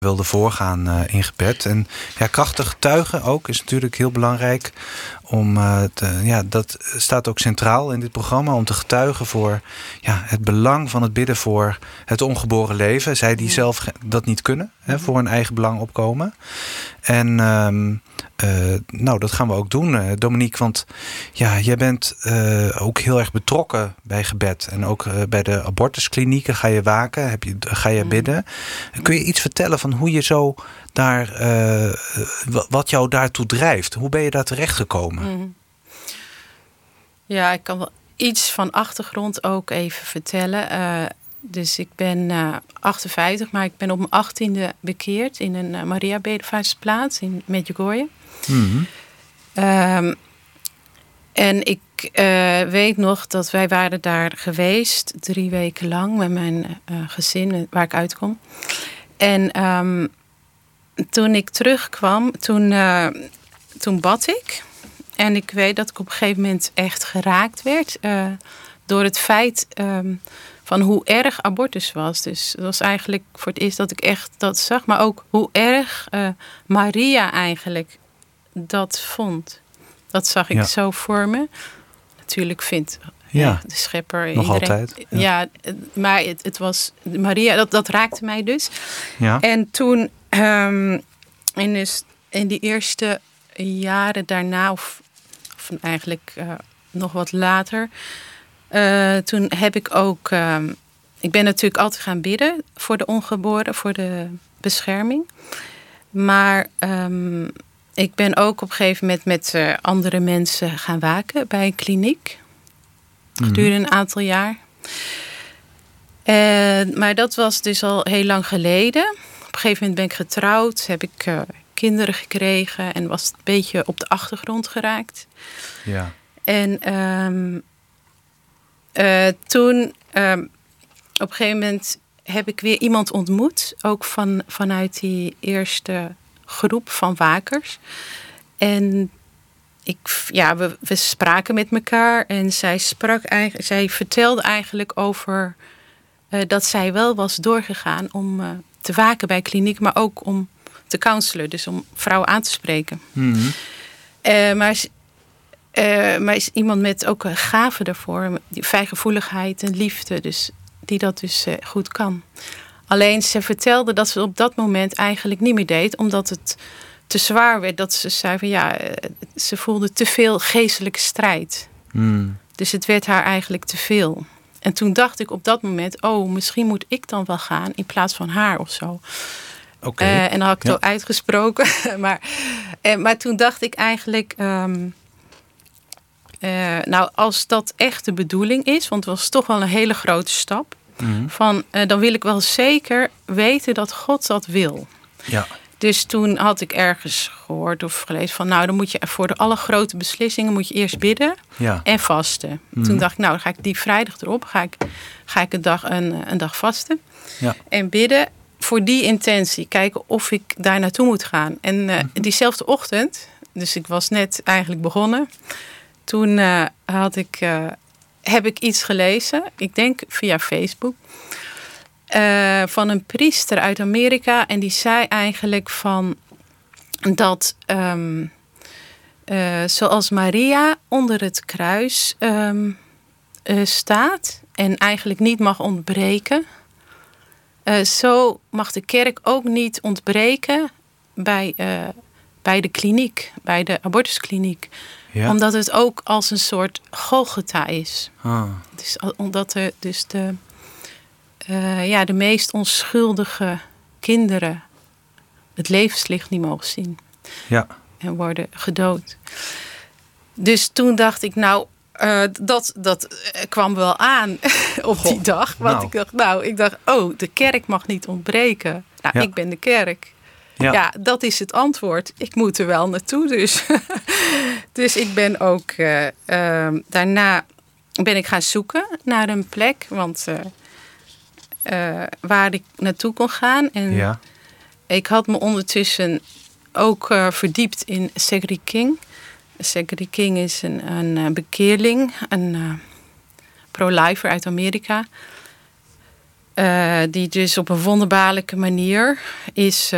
wilde voorgaan in gebed. En ja, krachtig getuigen ook is natuurlijk heel belangrijk. Dat staat ook centraal in dit programma. Om te getuigen voor het belang van het bidden voor het ongeboren leven. Zij die zelf dat niet kunnen. Voor hun eigen belang opkomen. En dat gaan we ook doen, Dominique. Want jij bent ook heel erg betrokken bij gebed. En ook bij de abortusklinieken ga je waken, ga je bidden. Kun je iets vertellen van hoe je zo daar, wat jou daartoe drijft? Hoe ben je daar terechtgekomen? Ja, ik kan wel iets van achtergrond ook even vertellen. Dus ik ben 58, maar ik ben op mijn 18e bekeerd in een Maria-bedevaartsplaats in Medjugorje. En ik weet nog dat wij waren daar geweest 3 weken lang met mijn gezin waar ik uitkom. En toen ik terugkwam, toen bad ik. En ik weet dat ik op een gegeven moment echt geraakt werd door het feit van hoe erg abortus was. Dus het was eigenlijk voor het eerst dat ik echt dat zag. Maar ook hoe erg Maria eigenlijk dat vond. Dat zag ik zo voor me. Natuurlijk vindt de schepper nog iedereen, altijd. Ja, maar het was Maria, dat raakte mij dus. Ja. En toen in die eerste jaren daarna, of eigenlijk nog wat later, toen heb ik ook, ik ben natuurlijk altijd gaan bidden voor de ongeboren, voor de bescherming. Maar ik ben ook op een gegeven moment met andere mensen gaan waken bij een kliniek. Gedurende een aantal jaar. Maar dat was dus al heel lang geleden. Op een gegeven moment ben ik getrouwd. Heb ik kinderen gekregen. En was het een beetje op de achtergrond geraakt. Ja. En toen op een gegeven moment heb ik weer iemand ontmoet. Ook vanuit die eerste groep van wakers. En we spraken met elkaar. En zij vertelde eigenlijk over dat zij wel was doorgegaan om te waken bij kliniek, maar ook om te counselen. Dus om vrouwen aan te spreken. Maar is iemand met ook een gave daarvoor. Die fijngevoeligheid en liefde. Dus die dat dus goed kan. Alleen ze vertelde dat ze op dat moment eigenlijk niet meer deed. Omdat het te zwaar werd. Dat ze zei van ze voelde te veel geestelijke strijd. Dus het werd haar eigenlijk te veel. En toen dacht ik op dat moment, misschien moet ik dan wel gaan in plaats van haar of zo. Okay. En dan had ik het al uitgesproken. maar toen dacht ik eigenlijk, als dat echt de bedoeling is, want het was toch wel een hele grote stap. Dan wil ik wel zeker weten dat God dat wil. Ja. Dus toen had ik ergens gehoord of gelezen van, dan moet je voor de alle grote beslissingen moet je eerst bidden en vasten. Toen dacht ik, dan ga ik die vrijdag erop, ga ik een dag vasten en bidden voor die intentie. Kijken of ik daar naartoe moet gaan. En diezelfde ochtend, dus ik was net eigenlijk begonnen, toen heb ik iets gelezen, ik denk via Facebook, van een priester uit Amerika. En die zei eigenlijk van dat zoals Maria onder het kruis staat en eigenlijk niet mag ontbreken, zo mag de kerk ook niet ontbreken bij de kliniek, bij de abortuskliniek. Ja. Omdat het ook als een soort Golgotha is. Dus omdat er dus de meest onschuldige kinderen het levenslicht niet mogen zien. Ja. En worden gedood. Dus toen dacht ik, dat kwam wel aan op die dag. Want ik dacht, de kerk mag niet ontbreken. Ik ben de kerk. Ja, dat is het antwoord. Ik moet er wel naartoe dus. Dus ik ben ook daarna ben ik gaan zoeken naar een plek. Want waar ik naartoe kon gaan. En ik had me ondertussen ook verdiept in Segri King. Segri King is een bekeerling, een pro-lifer uit Amerika. Die dus op een wonderbaarlijke manier is